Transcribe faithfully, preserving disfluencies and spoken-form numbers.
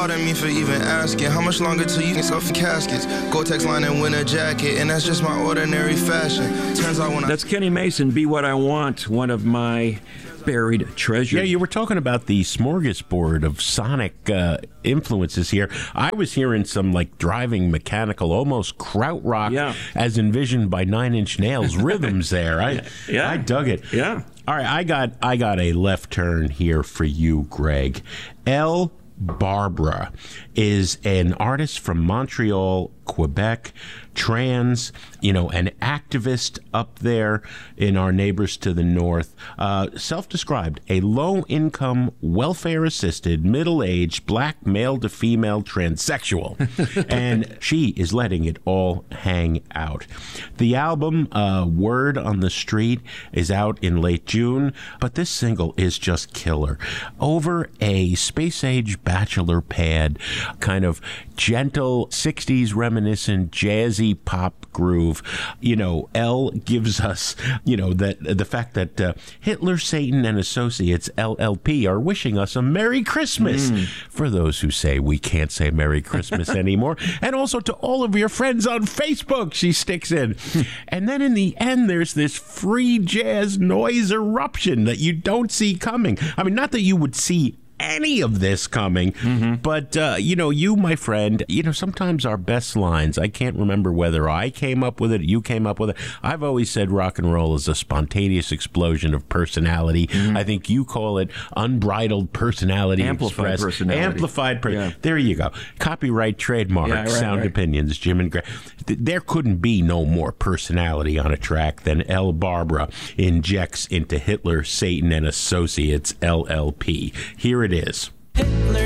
pardon me for even asking. How much longer till you can stuff caskets? Gore-Tex line and winter jacket, and that's just my ordinary fashion. Turns out when I... That's Kenny Mason, Be What I Want, one of my buried treasures. Yeah, you were talking about the smorgasbord of sonic uh, influences here. I was hearing some like driving mechanical, almost krautrock, yeah. as envisioned by Nine Inch Nails rhythms there. I yeah. I dug it. Yeah. All right, I got I got a left turn here for you, Greg. Elle Barbara is an artist from Montreal, Quebec, trans, you know, an activist up there in our neighbors to the north, uh, self-described a low-income, welfare-assisted, middle-aged, black male-to-female transsexual. And she is letting it all hang out. The album, uh, Word on the Street, is out in late June, but this single is just killer. Over a space-age bachelor pad, kind of gentle, sixties reminiscent, jazzy pop groove. You know, Elle gives us, you know, that the fact that uh, Hitler, Satan, and Associates, L L P, are wishing us a Merry Christmas. Mm. For those who say we can't say Merry Christmas anymore. And also to all of your friends on Facebook, she sticks in. And then in the end, there's this free jazz noise eruption that you don't see coming. I mean, not that you would see any of this coming, mm-hmm. but uh, you know, you, my friend, you know, sometimes our best lines, I can't remember whether I came up with it, you came up with it. I've always said rock and roll is a spontaneous explosion of personality. Mm-hmm. I think you call it unbridled personality, amplified expressed. personality, amplified. Per- yeah. There you go. Copyright, trademark, yeah, right, Sound right. Opinions, Jim and Greg. There couldn't be no more personality on a track than Elle Barbara injects into Hitler, Satan, and Associates, L L P. Here it is.